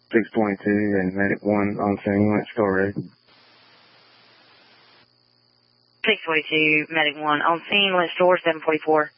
622 and Medic 1 on scene. Let's go ready. 622, Medic 1 on scene. Let's store 744.